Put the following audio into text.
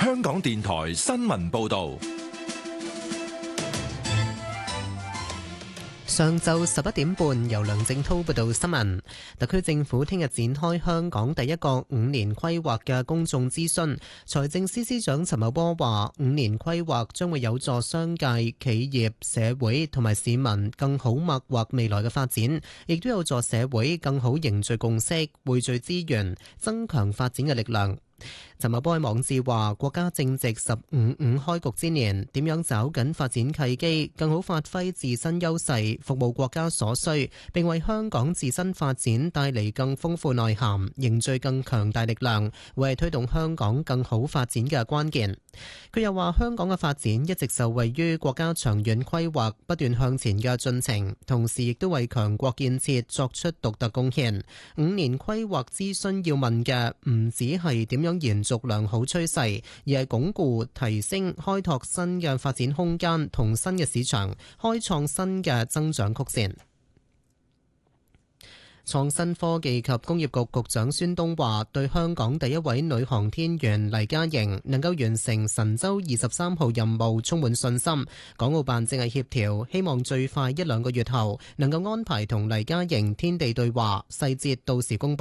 香港電台新聞報道。 上晝11點半，由梁正滔報道新聞。特區政府聽日展開香港第一個5年規劃嘅公眾諮詢。財政司司長陳茂波話，5年規劃將會有助商界、企業、社會同埋市民更好擘劃未來嘅發展，亦都有助社會更好凝聚共識、匯聚資源、增強發展嘅力量。陳茂波喺網誌話，國家正值15+5開局之年，點樣抓緊發展契機，更好發揮自身優勢，服務國家所需，並為香港自身發展帶嚟更豐富內涵，凝聚更強大力量，會係推動香港更好發展嘅關鍵。佢又話，香港嘅發展一直受惠於國家長遠規劃不斷向前嘅進程，同時亦都為強國建設作出獨特貢獻。5年規劃諮詢要問嘅唔止係點樣延續良好趨勢，而係鞏固、提升、開拓新嘅發展空間同新嘅市場，開創新嘅增長曲線。創新科技及工業局局長孫東話，對香港第一位女航天員黎嘉瑩能夠完成神舟23號任務充滿信心。港澳辦正係協調，希望最快1-2個月後能夠安排同黎嘉瑩天地對話，細節到時公佈。